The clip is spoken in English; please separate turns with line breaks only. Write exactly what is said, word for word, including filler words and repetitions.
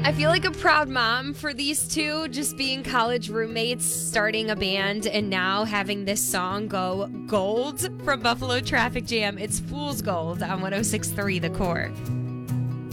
I feel like a proud mom for these two, just being college roommates, starting a band, and now having this song go gold from Buffalo Traffic Jam. It's Fool's Gold on one oh six point three The Core.